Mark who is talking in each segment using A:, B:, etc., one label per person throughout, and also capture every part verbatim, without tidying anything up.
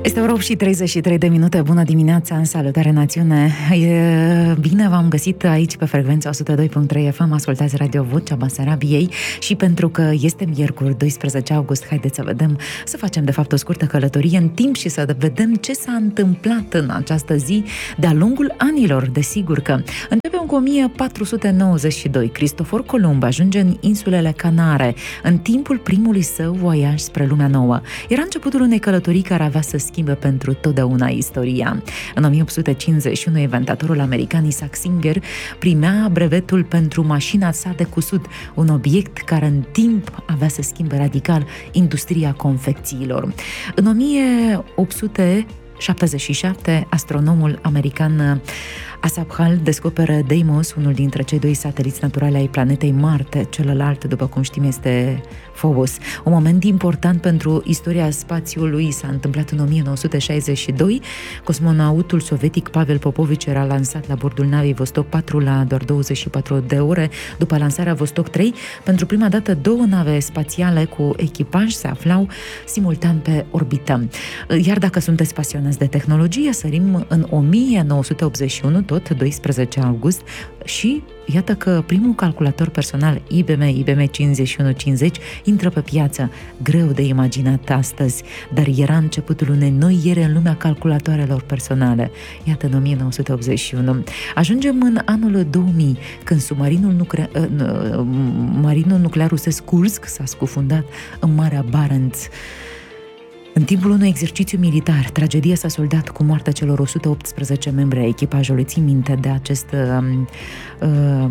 A: Este ora opt și treizeci și trei de minute. Bună dimineața, în salutare națiune. E bine v-am găsit aici pe frecvența o sută doi virgulă trei F M. Ascultați Radio Vocea Basarabiei și pentru că este miercuri doisprezece august, haideți să vedem, să facem de fapt o scurtă călătorie în timp și să vedem ce s-a întâmplat în această zi de-a lungul anilor. Desigur că începem cu o mie patru sute nouăzeci și doi. Cristofor Columb ajunge în insulele Canare în timpul primului său voiaj spre lumea nouă. Era începutul unei călătorii care avea să schimbe pentru totdeauna istoria. În o mie opt sute cincizeci și unu, inventatorul american Isaac Singer primea brevetul pentru mașina sa de cusut, un obiect care în timp avea să schimbe radical industria confecțiilor. În o mie opt sute șaptezeci și șapte, astronomul american Asaph Hall descoperă Deimos, unul dintre cei doi sateliți naturali ai planetei Marte, celălalt, după cum știm, este Phobos. Un moment important pentru istoria spațiului s-a întâmplat în o mie nouă sute șaizeci și doi. Cosmonautul sovietic Pavel Popovici era lansat la bordul navei Vostok patru la doar douăzeci și patru de ore după lansarea Vostok trei. Pentru prima dată, două nave spațiale cu echipaj se aflau simultan pe orbită. Iar dacă sunteți pasionați de tehnologie, sărim în o mie nouă sute optzeci și unu, tot doisprezece august, și iată că primul calculator personal I B M I B M cincizeci și unu cincizeci intră pe piață. Greu de imaginat astăzi, dar era începutul unei noi ere în lumea calculatoarelor personale. Iată, în o mie nouă sute optzeci și unu. Ajungem în anul două mii, când submarinul nuclear, marinul nuclear rusesc Kursk s-a scufundat în Marea Barents. În timpul unui exercițiu militar, tragedia s-a soldat cu moartea celor o sută optsprezece membri ai echipajului. Țin minte de acest um, um,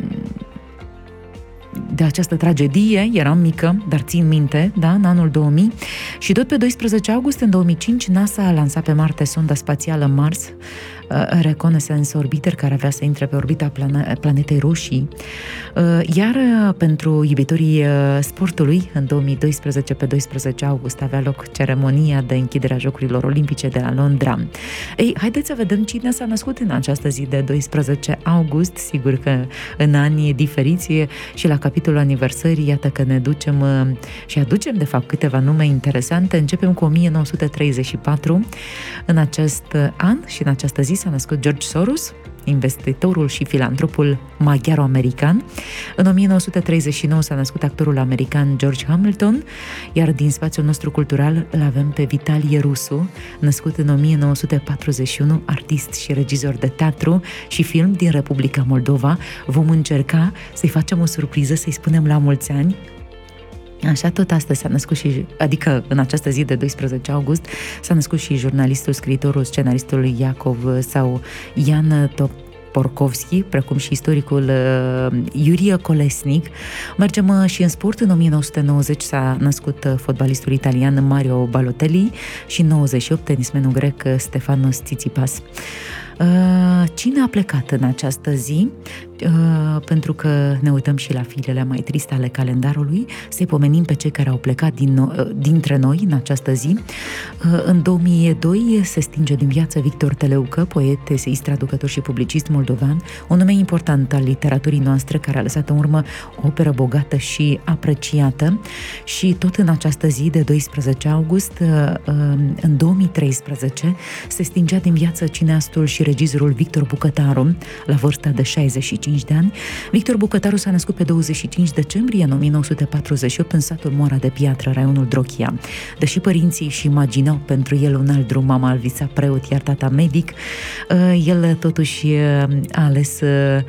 A: de această tragedie, eram mică, dar țin minte, da, în anul două mii. Și tot pe doisprezece august, în două mii cinci, NASA a lansat pe Marte sonda spațială Mars Reconnaissance Orbiter, care avea să intre pe orbita plane- planetei roșii. Iar pentru iubitorii sportului, în două mii doisprezece, pe doisprezece august, avea loc ceremonia de închidere a Jocurilor Olimpice de la Londra. Ei, haideți să vedem cine s-a născut în această zi de doisprezece august, sigur că în ani diferiți și la capitolul aniversării, iată că ne ducem și aducem, de fapt, câteva nume interesante. Începem cu o mie nouă sute treizeci și patru. În acest an și în această zi s-a născut George Soros, investitorul și filantropul maghiaro-american. În o mie nouă sute treizeci și nouă s-a născut actorul american George Hamilton, iar din spațiul nostru cultural îl avem pe Vitalie Rusu, născut în o mie nouă sute patruzeci și unu, artist și regizor de teatru și film din Republica Moldova. Vom încerca să-i facem o surpriză, să-i spunem la mulți ani. Așa, tot astăzi s-a născut și, adică în această zi de doisprezece august, s-a născut și jurnalistul, scriitorul, scenaristul Iacov sau Ian Toporkovski, precum și istoricul uh, Iurie Kolesnik. Mergem uh, și în sport. În o mie nouă sute nouăzeci s-a născut uh, fotbalistul italian Mario Balotelli și în nouăzeci și opt tenismenul grec uh, Stefanos Tsitsipas. Cine a plecat în această zi? Pentru că ne uităm și la filele mai triste ale calendarului, să-i pomenim pe cei care au plecat din, dintre noi în această zi. În două mii doi se stinge din viață Victor Teleucă, poet, eseist, traducător și publicist moldovan, un nume important al literaturii noastre, care a lăsat în urmă o operă bogată și apreciată. Și tot în această zi de doisprezece august, în două mii treisprezece, se stingea din viață cineastul și regizorul Victor Bucătaru, la vârsta de șaizeci și cinci de ani. Victor Bucătaru s-a născut pe douăzeci și cinci decembrie în o mie nouă sute patruzeci și opt în satul Moara de Piatră, raionul Drochia. Deși părinții își imaginau pentru el un alt drum, mama îl visa preot, iar tata medic, el totuși a ales,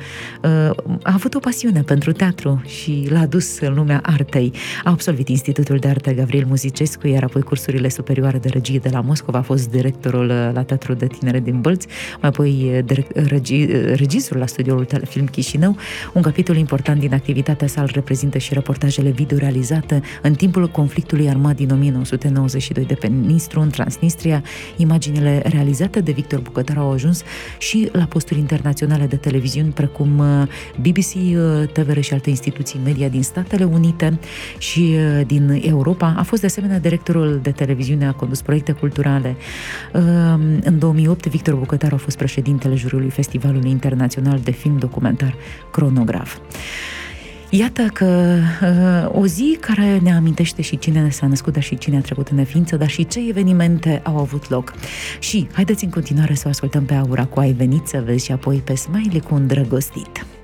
A: a avut o pasiune pentru teatru și l-a dus în lumea artei. A absolvit Institutul de Artă Gavril Muzicescu, iar apoi cursurile superioare de regie de la Moscova, a fost directorul la Teatrul de Tinere din Bălți, mai apoi regi, regizorul la studioul Telefilm Chișinău. Un capitol important din activitatea sa îl reprezintă și reportajele video realizate în timpul conflictului armat din o mie nouă sute nouăzeci și doi de pe Nistru, în Transnistria. Imaginile realizate de Victor Bucătaru au ajuns și la posturi internaționale de televiziuni, precum B B C, T V R și alte instituții media din Statele Unite și din Europa. A fost de asemenea directorul de televiziune, a condus proiecte culturale. În două mii opt, Victor Bucătaru a fost președintele juriului Festivalului Internațional de Film Documentar Cronograf. Iată că uh, o zi care ne amintește și cine s-a născut, dar și cine a trecut în neființă, dar și ce evenimente au avut loc. Și haideți în continuare să o ascultăm pe Aura cu Ai venit să vezi și apoi pe Smiley cu Îndrăgostit.